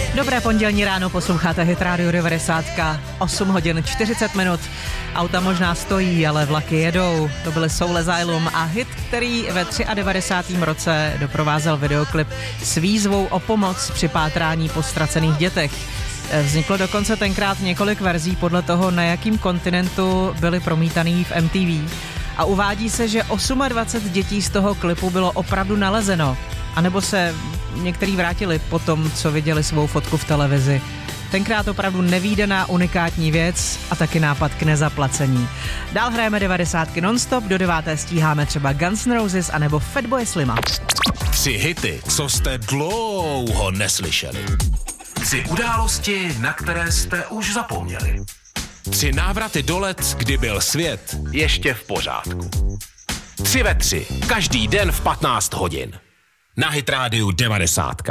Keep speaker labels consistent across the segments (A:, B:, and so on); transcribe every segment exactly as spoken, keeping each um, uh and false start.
A: Dobré pondělní ráno, posloucháte Hit Radio devadesát, osm hodin čtyřicet minut. Auta možná stojí, ale vlaky jedou. To byly Soul Asylum a hit, který ve devadesátém třetím roce doprovázel videoklip s výzvou o pomoc při pátrání po ztracených dětech. Vzniklo dokonce tenkrát několik verzí podle toho, na jakým kontinentu byly promítaný v M T V. A uvádí se, že dvacet osm dětí z toho klipu bylo opravdu nalezeno. A nebo se některý vrátili po tom, co viděli svou fotku v televizi. Tenkrát opravdu nevídaná unikátní věc a taky nápad k nezaplacení. Dál hrajeme devadesátky non-stop, do deváté stíháme třeba Guns N' Roses anebo Fatboy Slima.
B: Tři hity, co jste dlouho neslyšeli. Tři události, na které jste už zapomněli. Tři návraty do let, kdy byl svět ještě v pořádku. Tři ve tři, každý den v patnáct hodin. Na Hit Radio devadesát.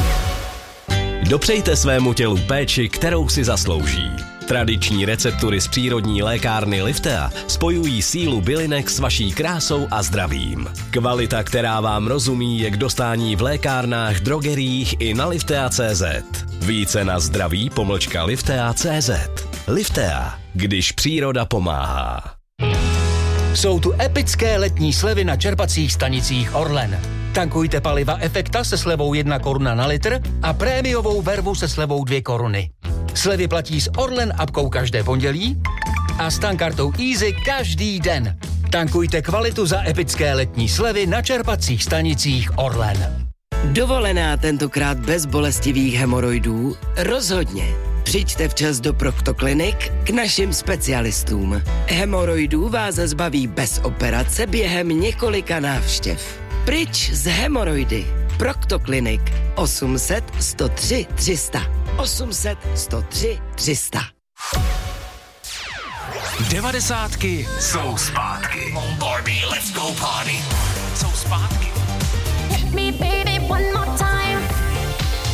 C: Dopřejte svému tělu péči, kterou si zaslouží. Tradiční receptury z přírodní lékárny Liftea spojují sílu bylinek s vaší krásou a zdravím. Kvalita, která vám rozumí, je k dostání v lékárnách, drogeriích i na liftea tečka cé zet. Více na zdraví pomlčka liftea tečka cé zet. Liftea, když příroda pomáhá.
D: Jsou tu epické letní slevy na čerpacích stanicích Orlen. Tankujte paliva Efekta se slevou jedna koruna na litr a prémiovou vervu se slevou dvě koruny. Slevy platí s Orlen apkou každé pondělí a s tankartou Easy každý den. Tankujte kvalitu za epické letní slevy na čerpacích stanicích Orlen.
E: Dovolená tentokrát bez bolestivých hemoroidů? Rozhodně. Přijďte včas do Proktoklinik k našim specialistům. Hemoroidů vás zbaví bez operace během několika návštěv. Pryč z hemoroidy. Proktoklinik osm set sto tři tři sta. osm set sto tři tři sta.
B: Devadesátky jsou zpátky. Barbie, let's go party. Jsou zpátky.